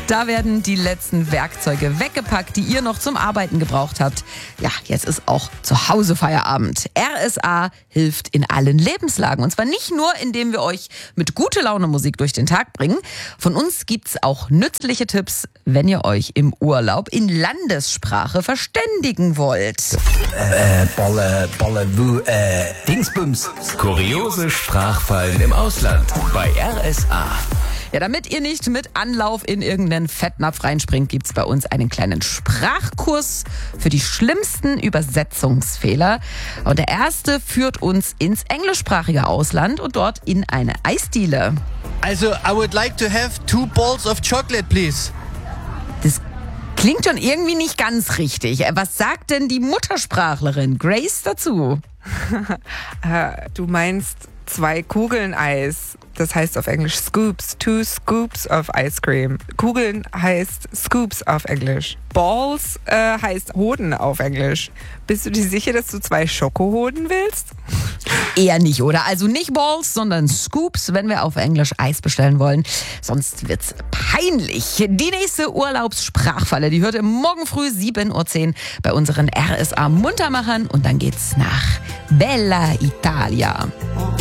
Da werden die letzten Werkzeuge weggepackt, die ihr noch zum Arbeiten gebraucht habt. Ja, jetzt ist auch zu Hause Feierabend. RSA hilft in allen Lebenslagen. Und zwar nicht nur, indem wir euch mit gute Laune Musik durch den Tag bringen. Von uns gibt's auch nützliche Tipps, wenn ihr euch im Urlaub in Landessprache verständigen wollt. Dingsbums. Kuriose Sprachfallen im Ausland bei RSA. Ja, damit ihr nicht mit Anlauf in irgendeinen Fettnapf reinspringt, gibt's bei uns einen kleinen Sprachkurs für die schlimmsten Übersetzungsfehler. Und der erste führt uns ins englischsprachige Ausland und dort in eine Eisdiele. Also, I would like to have 2 balls of chocolate, please. Das klingt schon irgendwie nicht ganz richtig. Was sagt denn die Muttersprachlerin Grace dazu? Du meinst 2 Kugeln Eis. Das heißt auf Englisch Scoops. 2 scoops of ice cream. Kugeln heißt Scoops auf Englisch. Balls heißt Hoden auf Englisch. Bist du dir sicher, dass du 2 Schokohoden willst? Eher nicht, oder? Also nicht Balls, sondern Scoops, wenn wir auf Englisch Eis bestellen wollen. Sonst wird's peinlich. Die nächste Urlaubssprachfalle, die hört ihr morgen früh 7:10 Uhr bei unseren RSA Muntermachern. Und dann geht's nach Bella Italia.